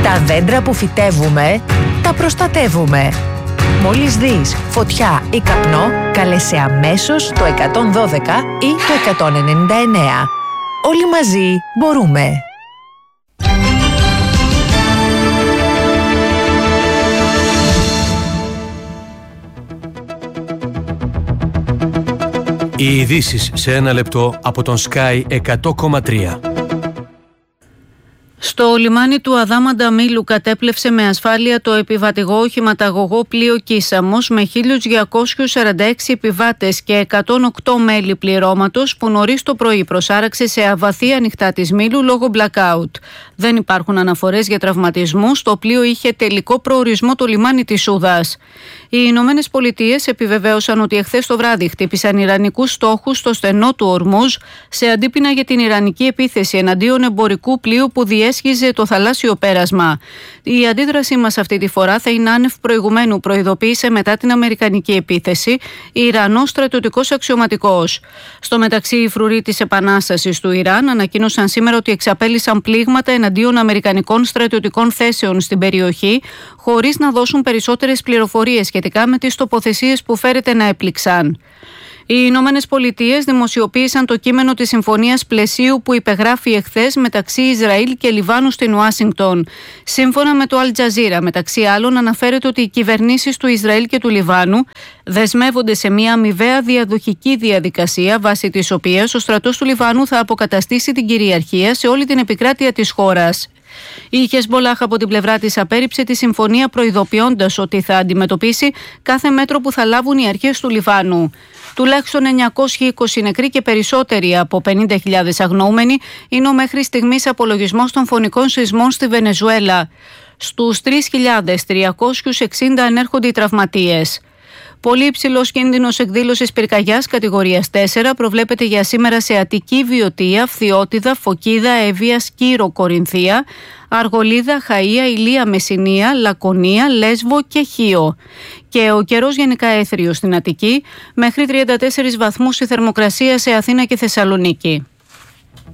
Τα δέντρα που φυτεύουμε, τα προστατεύουμε. Μόλις δεις φωτιά ή καπνό, κάλεσε αμέσως το 112 ή το 199. Όλοι μαζί μπορούμε. Οι ειδήσεις σε ένα λεπτό από τον Sky 100,3. Στο λιμάνι του Αδάμαντα Μήλου κατέπλευσε με ασφάλεια το επιβατηγό οχηματαγωγό πλοίο Κίσαμος με 1.246 επιβάτες και 108 μέλη πληρώματος που νωρίς το πρωί προσάραξε σε αβαθή ανοιχτά της Μήλου λόγω blackout. Δεν υπάρχουν αναφορές για τραυματισμούς. Το πλοίο είχε τελικό προορισμό το λιμάνι της Σούδας. Οι Ηνωμένες Πολιτείες επιβεβαίωσαν ότι εχθές το βράδυ χτύπησαν ιρανικούς στόχους στο στενό του Ορμούζ σε αντίπεινα για την ιρανική επίθεση εναντίον εμπορικού πλοίου που διέσχιζε το θαλάσσιο πέρασμα. Η αντίδρασή μας αυτή τη φορά θα είναι άνευ προηγουμένου, προειδοποίησε μετά την αμερικανική επίθεση Ιρανός στρατιωτικός αξιωματικός. Στο μεταξύ, οι φρουροί της Επανάστασης του Ιράν ανακοίνωσαν σήμερα ότι εξαπέλυσαν πλήγματα εναντίον αμερικανικών στρατιωτικών θέσεων στην περιοχή, χωρίς να δώσουν περισσότερες πληροφορίες σχετικά με τις τοποθεσίες που φέρεται να έπληξαν. Οι Ηνωμένες Πολιτείες δημοσιοποίησαν το κείμενο της συμφωνίας πλαισίου που υπεγράφει εχθές μεταξύ Ισραήλ και Λιβάνου στην Ουάσιγκτον. Σύμφωνα με το Αλ Τζαζίρα, μεταξύ άλλων, αναφέρεται ότι οι κυβερνήσεις του Ισραήλ και του Λιβάνου δεσμεύονται σε μια αμοιβαία διαδοχική διαδικασία, βάσει της οποίας ο στρατός του Λιβάνου θα αποκαταστήσει την κυριαρχία σε όλη την επικράτεια της χώρας. Η Χεσμπολάχ από την πλευρά της απέρριψε τη συμφωνία, προειδοποιώντας ότι θα αντιμετωπίσει κάθε μέτρο που θα λάβουν οι αρχές του Λιβάνου. Τουλάχιστον 920 νεκροί και περισσότεροι από 50.000 αγνοούμενοι είναι ο μέχρι στιγμής απολογισμός των φωνικών σεισμών στη Βενεζουέλα. Στους 3.360 ανέρχονται οι τραυματίες. Πολύ υψηλός κίνδυνος εκδήλωσης πυρκαγιάς κατηγορίας 4 προβλέπεται για σήμερα σε Αττική, Βιωτία, Φθιώτιδα, Φωκίδα, Εύβοια, Σκύρο, Κορινθία, Αργολίδα, Χαΐα, Ηλία, Μεσσηνία, Λακωνία, Λέσβο και Χίο. Και ο καιρός γενικά έθριος στην Αττική, μέχρι 34 βαθμούς η θερμοκρασία σε Αθήνα και Θεσσαλονίκη.